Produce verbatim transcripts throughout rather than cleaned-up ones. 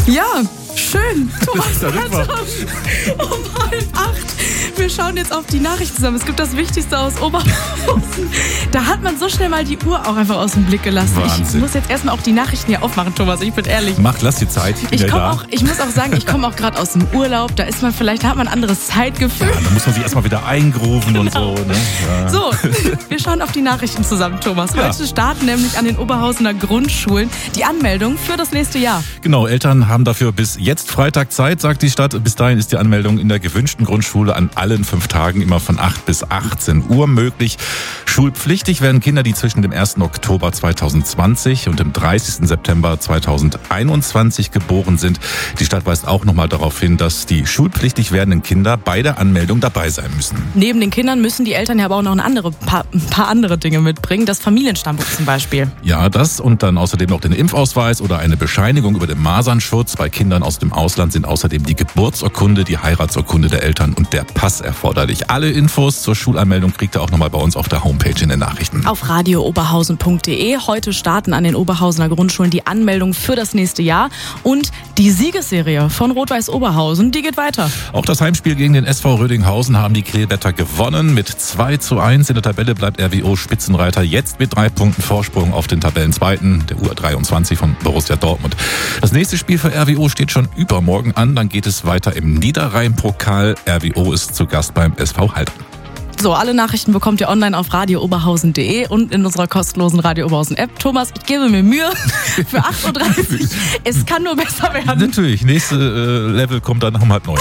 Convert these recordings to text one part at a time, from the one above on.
Ja, schön. Thomas, Das ist ja super. um halb acht. Wir schauen jetzt auf die Nachrichten zusammen. Es gibt das Wichtigste aus Oberhausen. Da hat man so schnell mal die Uhr auch einfach aus dem Blick gelassen. Wahnsinn. Ich muss jetzt erstmal auch die Nachrichten hier aufmachen, Thomas. Ich bin ehrlich. Mach, lass die Zeit. Ich bin Ich, ja komm da. auch, ich muss auch sagen, ich komme auch gerade aus dem Urlaub. Da ist man vielleicht, da hat man ein anderes Zeitgefühl. Ja, da muss man sich erstmal wieder eingrooven und so. Ne? Ja. So, wir schauen auf die Nachrichten zusammen, Thomas. Heute Ja. starten nämlich an den Oberhausener Grundschulen die Anmeldung für das nächste Jahr. Genau, Eltern haben dafür bis jetzt Freitag Zeit, sagt die Stadt. Bis dahin ist die Anmeldung in der gewünschten Grundschule an allen fünf Tagen immer von acht bis achtzehn Uhr möglich. Schulpflichtig werden Kinder, die zwischen dem ersten Oktober zweitausendzwanzig und dem dreißigsten September zweitausendeinundzwanzig geboren sind. Die Stadt weist auch nochmal darauf hin, dass die schulpflichtig werdenden Kinder bei der Anmeldung dabei sein müssen. Neben den Kindern müssen die Eltern ja aber auch noch ein, andere, paar, ein paar andere Dinge mitbringen. Das Familienstammbuch zum Beispiel. Ja, das und dann außerdem noch den Impfausweis oder eine Bescheinigung über den Masernschutz. Bei Kindern aus dem Ausland sind außerdem die Geburtsurkunde, die Heiratsurkunde der Eltern und der Pass erforderlich. Alle Infos zur Schulanmeldung kriegt ihr auch nochmal bei uns auf der Homepage in den Nachrichten. Auf radio oberhausen punkt de. Heute starten an den Oberhausener Grundschulen die Anmeldung für das nächste Jahr. Und die Siegesserie von Rot-Weiß Oberhausen, die geht weiter. Auch das Heimspiel gegen den S V Rödinghausen haben die Kleeblätter gewonnen. Mit zwei zu eins in der Tabelle bleibt R W O Spitzenreiter, jetzt mit drei Punkten Vorsprung auf den Tabellenzweiten, der U dreiundzwanzig von Borussia Dortmund. Das nächste Spiel für R W O steht schon übermorgen an. Dann geht es weiter im Niederrhein-Pokal. R W O ist zu Gast beim S V Haltern. So, alle Nachrichten bekommt ihr online auf radio oberhausen punkt de und in unserer kostenlosen Radio Oberhausen App. Thomas, ich gebe mir Mühe für acht Uhr dreißig. Es kann nur besser werden. Natürlich, nächste äh, Level kommt dann um halb neun.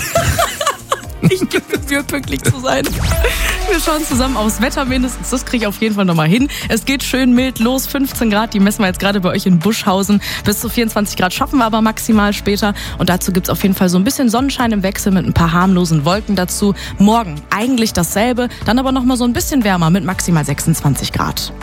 Ich gebe mir Mühe, pünktlich zu sein. Wir schauen zusammen aufs Wetter mindestens. Das kriege ich auf jeden Fall nochmal hin. Es geht schön mild los. fünfzehn Grad, die messen wir jetzt gerade bei euch in Buschhausen. Bis zu vierundzwanzig Grad schaffen wir aber maximal später. Und dazu gibt's auf jeden Fall so ein bisschen Sonnenschein im Wechsel mit ein paar harmlosen Wolken dazu. Morgen eigentlich dasselbe, dann aber nochmal so ein bisschen wärmer mit maximal sechsundzwanzig Grad.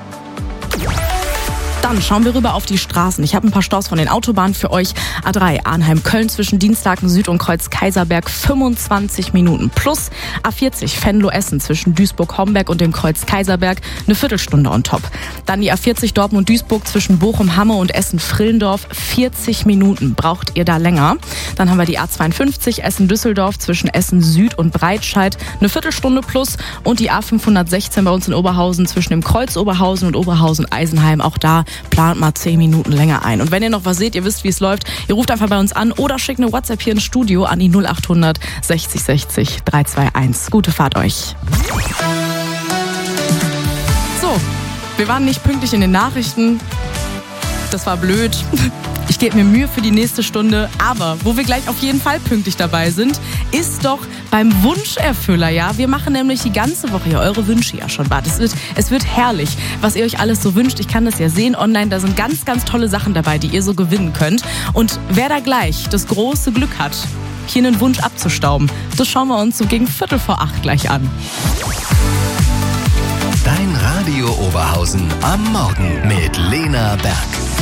Dann schauen wir rüber auf die Straßen. Ich habe ein paar Staus von den Autobahnen für euch. A drei Arnheim-Köln zwischen Dienstlaken Süd und Kreuz-Kaiserberg fünfundzwanzig Minuten. Plus A vierzig Venlo-Essen zwischen Duisburg-Homberg und dem Kreuz-Kaiserberg eine Viertelstunde on top. Dann die A vierzig Dortmund-Duisburg zwischen Bochum-Hamme und Essen-Frillendorf. vierzig Minuten braucht ihr da länger. Dann haben wir die A zweiundfünfzig Essen-Düsseldorf zwischen Essen-Süd und Breitscheid. Eine Viertelstunde plus. Und die A fünfhundertsechzehn bei uns in Oberhausen zwischen dem Kreuz Oberhausen und Oberhausen-Eisenheim. Auch da plant mal zehn Minuten länger ein. Und wenn ihr noch was seht, ihr wisst, wie es läuft, ihr ruft einfach bei uns an oder schickt eine WhatsApp hier ins Studio an die null acht hundert sechzig sechzig drei zwei eins. Gute Fahrt euch. So, wir waren nicht pünktlich in den Nachrichten. Das war blöd. Ich gebe mir Mühe für die nächste Stunde. Aber wo wir gleich auf jeden Fall pünktlich dabei sind, ist doch beim Wunscherfüller. Ja, wir machen nämlich die ganze Woche ja eure Wünsche ja schon wahr. Es wird, es wird herrlich, was ihr euch alles so wünscht. Ich kann das ja sehen online. Da sind ganz, ganz tolle Sachen dabei, die ihr so gewinnen könnt. Und wer da gleich das große Glück hat, hier einen Wunsch abzustauben, das schauen wir uns so gegen Viertel vor acht gleich an. Dein Radio Oberhausen am Morgen mit Lena Berg.